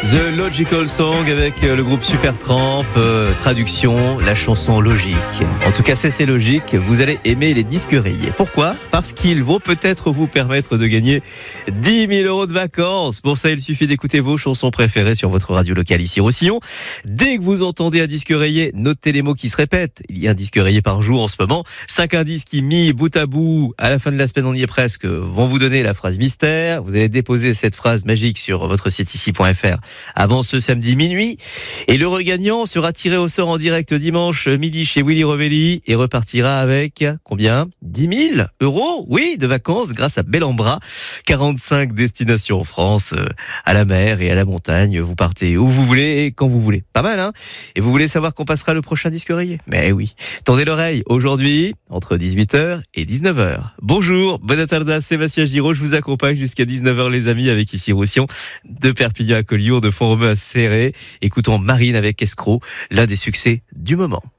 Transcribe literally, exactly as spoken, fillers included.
The Logical Song avec le groupe Supertramp, euh, traduction, la chanson logique. En tout cas, c'est, c'est logique, vous allez aimer les disques rayés. Pourquoi ? Parce qu'ils vont peut-être vous permettre de gagner dix mille euros de vacances. Pour ça, il suffit d'écouter vos chansons préférées sur votre radio locale ici Roussillon. Dès que vous entendez un disque rayé, notez les mots qui se répètent. Il y a un disque rayé par jour en ce moment. Cinq indices qui, mis bout à bout, à la fin de la semaine, on y est presque, vont vous donner la phrase mystère. Vous allez déposer cette phrase magique sur votre site ici point f r avant ce samedi minuit. Et le regagnant sera tiré au sort en direct dimanche midi chez Willy Rovelli et repartira avec combien ? dix mille euros, oui, de vacances grâce à Bellambra. quarante-cinq destinations en France, euh, à la mer et à la montagne. Vous partez où vous voulez et quand vous voulez. Pas mal, hein ? Et vous voulez savoir quand passera le prochain disque rayé ? Mais oui. Tendez l'oreille. Aujourd'hui, entre dix-huit heures et dix-neuf heures. Bonjour, bonne tarde, Sébastien Giraud. Je vous accompagne jusqu'à dix-neuf heures, les amis, avec ici Roussillon, de Perpignan à Collioure, de Font-Romeu à Céré. Écoutons Marine avec Escroc, l'un des succès du moment.